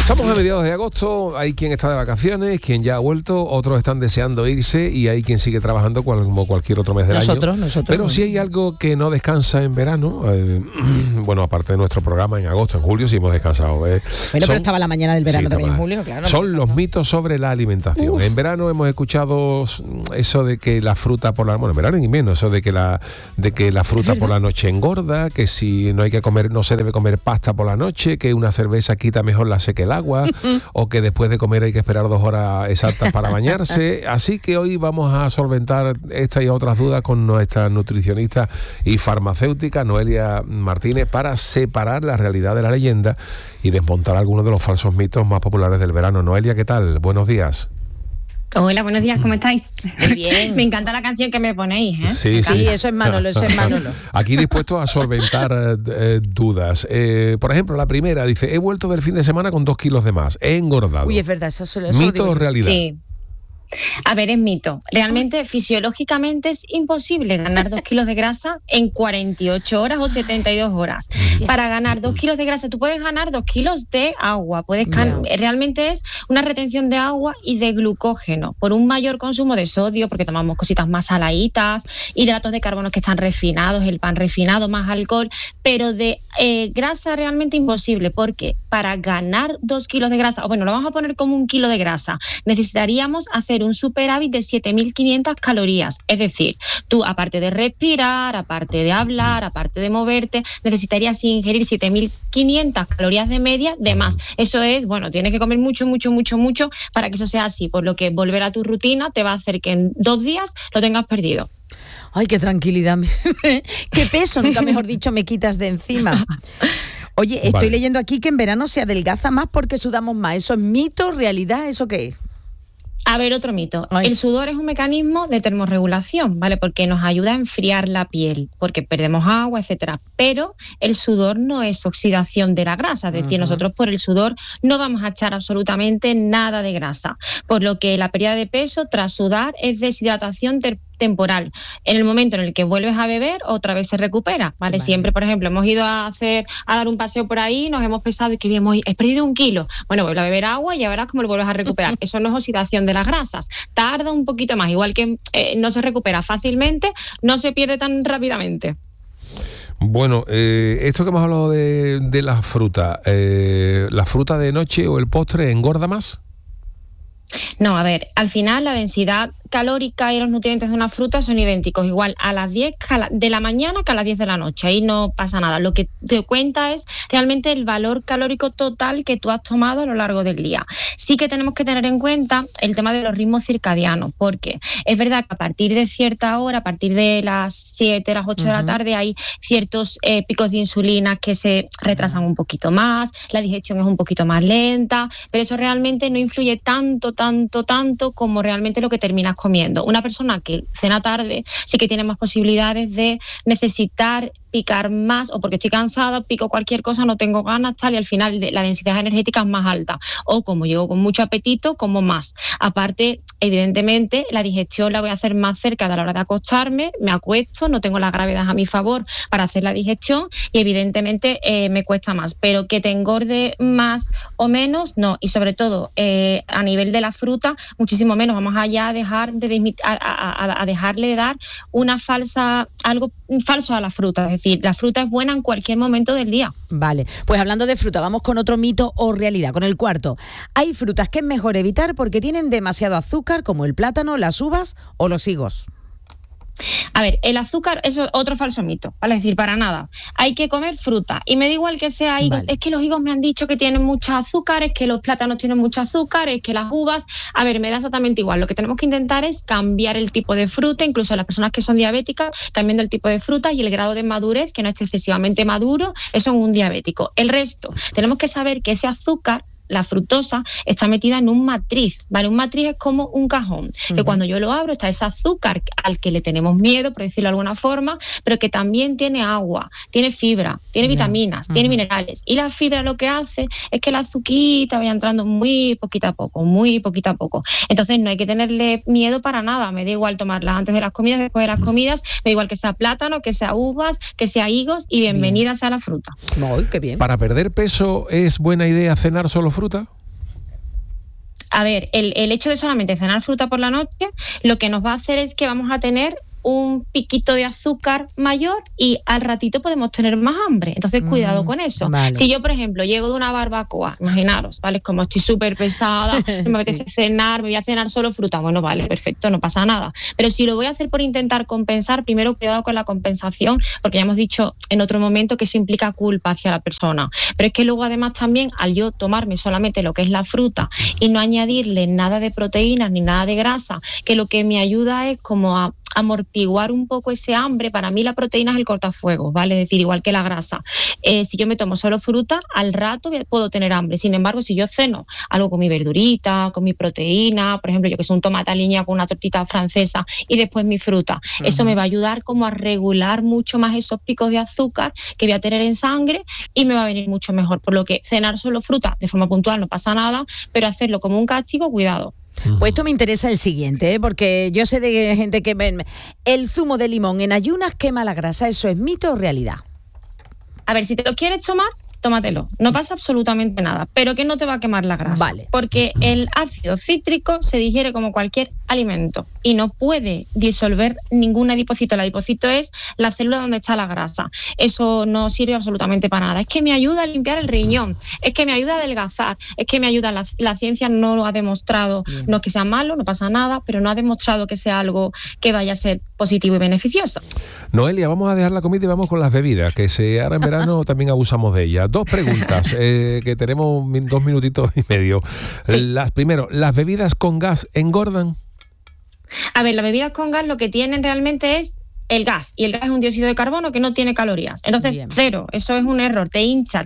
Estamos a mediados de agosto, hay quien está de vacaciones, quien ya ha vuelto, otros están deseando irse y hay quien sigue trabajando como cualquier otro mes del año. Nosotros. Pero si hay algo que no descansa en verano, bueno, aparte de nuestro programa en agosto, en julio sí hemos descansado. Pero estaba la mañana del verano también en julio, claro. Son los mitos sobre la alimentación. En verano hemos escuchado eso de que la fruta por la... Bueno, en verano y menos, eso de que la fruta por la noche engorda, que si no hay que comer, no se debe comer pasta por la noche, que una cerveza quita mejor la sed que el agua, o que después de comer hay que esperar 2 horas exactas para bañarse. Así que hoy vamos a solventar estas y otras dudas con nuestra nutricionista y farmacéutica Noelia Martínez para separar la realidad de la leyenda y desmontar algunos de los falsos mitos más populares del verano. Noelia, ¿qué tal? Buenos días. Hola, buenos días, ¿cómo estáis? Muy bien. Me encanta la canción que me ponéis, ¿eh? Sí, eso es Manolo, Aquí dispuesto a solventar dudas. Por ejemplo, la primera dice, he vuelto del fin de semana con 2 kilos de más, he engordado. Uy, es verdad, eso ¿Mito o realidad? Sí. A ver, es mito. Realmente, fisiológicamente es imposible ganar 2 kilos de grasa en 48 horas o 72 horas. Para ganar 2 kilos de grasa, tú puedes ganar 2 kilos de agua. Realmente es una retención de agua y de glucógeno por un mayor consumo de sodio, porque tomamos cositas más saladitas, hidratos de carbono que están refinados, el pan refinado, más alcohol, pero de grasa realmente imposible, porque para ganar 2 kilos de grasa, o bueno, lo vamos a poner como 1 kilo de grasa, necesitaríamos hacer un superávit de 7.500 calorías. Es decir, tú, aparte de respirar, aparte de hablar, aparte de moverte, necesitarías ingerir 7.500 calorías de media de más. Eso es, bueno, tienes que comer mucho para que eso sea así, por lo que volver a tu rutina te va a hacer que en 2 días lo tengas perdido. Ay, qué tranquilidad. Qué peso, nunca mejor dicho, me quitas de encima. Oye, estoy leyendo aquí que en verano se adelgaza más porque sudamos más. ¿Eso es mito, realidad? ¿Eso qué es? A ver, otro mito. El sudor es un mecanismo de termorregulación, ¿vale? Porque nos ayuda a enfriar la piel, porque perdemos agua, etcétera. Pero el sudor no es oxidación de la grasa, es decir, nosotros por el sudor no vamos a echar absolutamente nada de grasa. Por lo que la pérdida de peso tras sudar es deshidratación temporal. En el momento en el que vuelves a beber, otra vez se recupera, ¿vale? Siempre, por ejemplo, hemos ido a dar un paseo por ahí, nos hemos pesado y que he perdido 1 kilo. Bueno, vuelve a beber agua y ya verás cómo lo vuelves a recuperar. Eso no es oxidación de las grasas. Tarda un poquito más, igual que no se recupera fácilmente, no se pierde tan rápidamente. Bueno, esto que hemos hablado de la fruta de noche o el postre engorda más. No, a ver, al final la densidad calórica y los nutrientes de una fruta son idénticos, igual a las 10 de la mañana que a las 10 de la noche, ahí no pasa nada. Lo que te cuenta es realmente el valor calórico total que tú has tomado a lo largo del día. Sí que tenemos que tener en cuenta el tema de los ritmos circadianos, porque es verdad que a partir de cierta hora, a partir de las 7, las 8 de la tarde, hay ciertos picos de insulina que se retrasan un poquito más, la digestión es un poquito más lenta, pero eso realmente no influye tanto como realmente lo que terminas comiendo. Una persona que cena tarde sí que tiene más posibilidades de necesitar picar más, o porque estoy cansada, pico cualquier cosa, no tengo ganas, tal, y al final la densidad energética es más alta. O como llego con mucho apetito, como más. Aparte, evidentemente, la digestión la voy a hacer más cerca de la hora de acostarme, me acuesto, no tengo la gravedad a mi favor para hacer la digestión y evidentemente me cuesta más. Pero que te engorde más o menos, no. Y sobre todo, a nivel de la fruta, muchísimo menos. Vamos allá a dejarle de dar algo falso a la fruta. Es decir, la fruta es buena en cualquier momento del día. Vale, pues hablando de fruta, vamos con otro mito o realidad, con el cuarto. Hay frutas que es mejor evitar porque tienen demasiado azúcar, como el plátano, las uvas o los higos. A ver, el azúcar es otro falso mito, ¿vale? Es decir, para nada. Hay que comer fruta y me da igual que sea higos. Vale. Es que los higos me han dicho que tienen mucho azúcar, es que los plátanos tienen mucho azúcar, es que las uvas... A ver, me da exactamente igual. Lo que tenemos que intentar es cambiar el tipo de fruta, incluso las personas que son diabéticas, cambiando el tipo de fruta y el grado de madurez, que no esté excesivamente maduro, eso en un diabético. El resto, tenemos que saber que ese azúcar, la fructosa, está metida en un matriz, ¿vale? Un matriz es como un cajón, que cuando yo lo abro está ese azúcar al que le tenemos miedo, por decirlo de alguna forma, pero que también tiene agua, tiene fibra, tiene vitaminas, tiene minerales. Y la fibra lo que hace es que la azuquita vaya entrando muy poquito a poco. Entonces no hay que tenerle miedo para nada. Me da igual tomarla antes de las comidas, después de las comidas, me da igual que sea plátano, que sea uvas, que sea higos y bienvenida sea la fruta. Muy, qué bien. Para perder peso, ¿es buena idea cenar solo fruta? fruta? A ver, el hecho de solamente cenar fruta por la noche, lo que nos va a hacer es que vamos a tener un piquito de azúcar mayor y al ratito podemos tener más hambre. Entonces, cuidado con eso. Vale. Si yo, por ejemplo, llego de una barbacoa, imaginaros, ¿vale? Como estoy súper pesada, me apetece cenar, me voy a cenar solo fruta. Bueno, vale, perfecto, no pasa nada. Pero si lo voy a hacer por intentar compensar, primero cuidado con la compensación, porque ya hemos dicho en otro momento que eso implica culpa hacia la persona. Pero es que luego además también, al yo tomarme solamente lo que es la fruta y no añadirle nada de proteínas ni nada de grasa, que lo que me ayuda es como a amortiguar un poco ese hambre. Para mí la proteína es el cortafuegos, ¿vale? Es decir, igual que la grasa. Si yo me tomo solo fruta, al rato puedo tener hambre. Sin embargo, si yo ceno algo con mi verdurita, con mi proteína, por ejemplo, yo que sé, un tomate aliñado con una tortita francesa y después mi fruta, eso me va a ayudar como a regular mucho más esos picos de azúcar que voy a tener en sangre y me va a venir mucho mejor. Por lo que cenar solo fruta de forma puntual no pasa nada, pero hacerlo como un castigo, cuidado. Pues esto me interesa el siguiente, porque yo sé de gente que el zumo de limón en ayunas quema la grasa. ¿Eso es mito o realidad? A ver, si te lo quieres tomar, tómatelo. No pasa absolutamente nada, pero que no te va a quemar la grasa. Vale. Porque el ácido cítrico se digiere como cualquier alimento y no puede disolver ningún adipocito. El adipocito es la célula donde está la grasa. Eso no sirve absolutamente para nada. Es que me ayuda a limpiar el riñón, es que me ayuda a adelgazar, es que me ayuda. La ciencia no lo ha demostrado. No es que sea malo, no pasa nada, pero no ha demostrado que sea algo que vaya a ser positivo y beneficioso. Noelia, vamos a dejar la comida y vamos con las bebidas, que ahora en verano también abusamos de ellas. 2 preguntas, que tenemos 2 minutitos y medio. Sí. Primero, ¿las bebidas con gas engordan? A ver, las bebidas con gas lo que tienen realmente es el gas, y el gas es un dióxido de carbono que no tiene calorías. Entonces, bien. Cero, eso es un error, te hincha.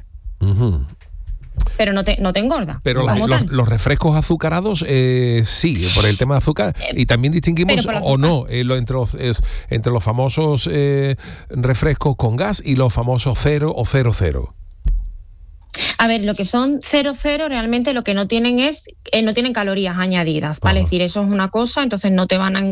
Pero no te engorda. Pero los refrescos azucarados, sí, por el tema de azúcar. Y también distinguimos, o no, entre los famosos refrescos con gas y los famosos 0 o 00. A ver, lo que son 00 realmente lo que no tienen es no tienen calorías añadidas, ¿vale? Es decir, eso es una cosa, entonces no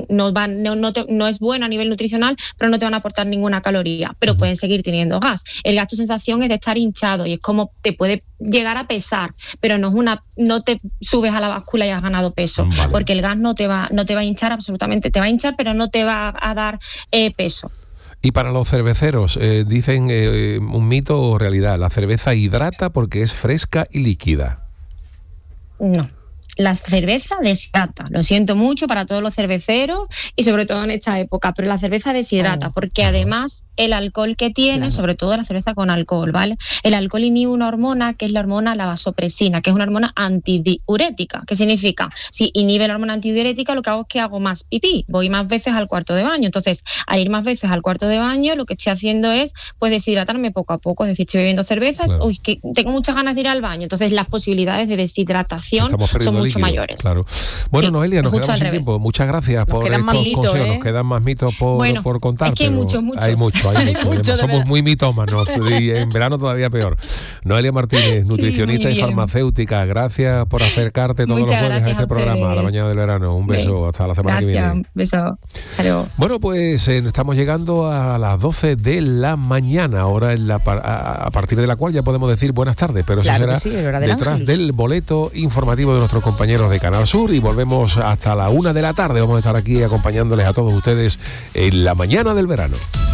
es bueno a nivel nutricional, pero no te van a aportar ninguna caloría, pero pueden seguir teniendo gas. El gas, tu sensación es de estar hinchado y es como te puede llegar a pesar, pero no te subes a la báscula y has ganado peso, vale. Porque el gas no te va a hinchar absolutamente, te va a hinchar, pero no te va a dar peso. Y para los cerveceros, dicen un mito o realidad, ¿la cerveza hidrata porque es fresca y líquida? No. La cerveza deshidrata, lo siento mucho para todos los cerveceros y sobre todo en esta época, pero la cerveza deshidrata porque además el alcohol que tiene, claro. Sobre todo la cerveza con alcohol, ¿vale? El alcohol inhibe una hormona que es la hormona la vasopresina, que es una hormona antidiurética. ¿Qué significa? Si inhibe la hormona antidiurética, lo que hago es que hago más pipí, voy más veces al cuarto de baño. Entonces, al ir más veces al cuarto de baño, lo que estoy haciendo es pues deshidratarme poco a poco, es decir, estoy bebiendo cerveza, claro. Uy, que tengo muchas ganas de ir al baño. Entonces, las posibilidades de deshidratación son mucho mayores. Claro. Bueno, sí, Noelia, nos quedamos sin tiempo. Muchas gracias por estos consejos. Nos quedan más mitos por contar. Es que hay muchos. Hay mucho. Somos muy mitómanos y en verano todavía peor. Noelia Martínez, nutricionista y farmacéutica, gracias por acercarte todos los jueves a este programa, a la mañana del verano. Un beso, hasta la semana que viene. Un beso. Adiós. Bueno, pues estamos llegando a las 12 de la mañana, hora a partir de la cual ya podemos decir buenas tardes, pero claro, eso será detrás del boleto informativo de nuestros compañeros de Canal Sur y volvemos hasta la 1 de la tarde. Vamos a estar aquí acompañándoles a todos ustedes en la mañana del verano.